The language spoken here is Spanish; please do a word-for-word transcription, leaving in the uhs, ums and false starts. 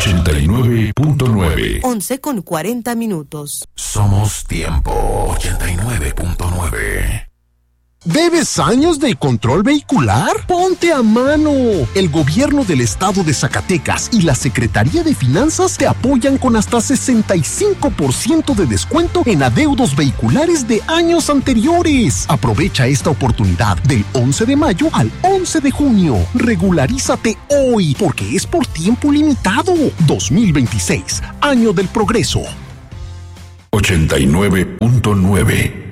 ochenta y nueve punto nueve. once con cuarenta minutos. Somos Tiempo ochenta y nueve punto nueve. ¿Debes años de control vehicular? ¡Ponte a mano! El gobierno del estado de Zacatecas y la Secretaría de Finanzas te apoyan con hasta sesenta y cinco por ciento de descuento en adeudos vehiculares de años anteriores. Aprovecha esta oportunidad del once de mayo al once de junio. Regularízate hoy porque es por tiempo limitado. dos mil veintiséis, año del progreso. ochenta y nueve punto nueve.